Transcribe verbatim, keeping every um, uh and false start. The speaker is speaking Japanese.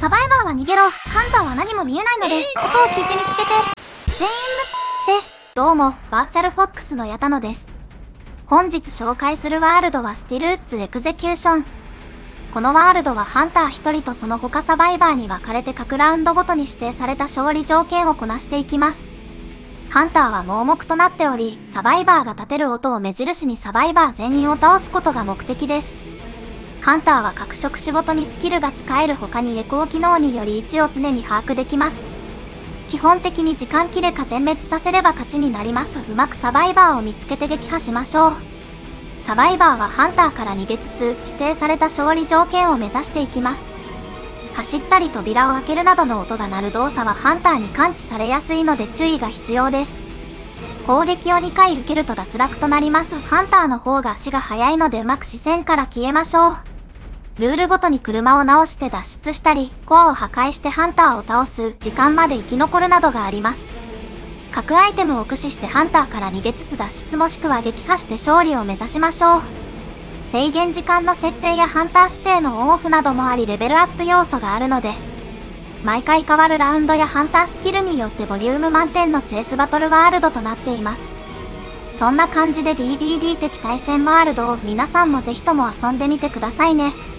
サバイバーは逃げろ。ハンターは何も見えないので、音を聞いて見つけて。全員ぶって、どうも、バーチャルフォックスの矢田野です。本日紹介するワールドはスティルウッズエグゼキューション。このワールドはハンターひとりとその他サバイバーに分かれて各ラウンドごとに指定された勝利条件をこなしていきます。ハンターは盲目となっており、サバイバーが立てる音を目印にサバイバー全員を倒すことが目的です。ハンターは各職種ごとにスキルが使える他にエコー機能により位置を常に把握できます。基本的に時間切れか全滅させれば勝ちになります。うまくサバイバーを見つけて撃破しましょう。サバイバーはハンターから逃げつつ指定された勝利条件を目指していきます。走ったり扉を開けるなどの音が鳴る動作はハンターに感知されやすいので注意が必要です。攻撃をにかい受けると脱落となります。ハンターの方が足が速いのでうまく視線から消えましょう。ルールごとに車を直して脱出したり、コアを破壊してハンターを倒す時間まで生き残るなどがあります。各アイテムを駆使してハンターから逃げつつ脱出もしくは撃破して勝利を目指しましょう。制限時間の設定やハンター指定のオンオフなどもありレベルアップ要素があるので、毎回変わるラウンドやハンタースキルによってボリューム満点のチェイスバトルワールドとなっています。そんな感じで ディービーディー 的対戦ワールドを皆さんもぜひとも遊んでみてくださいね。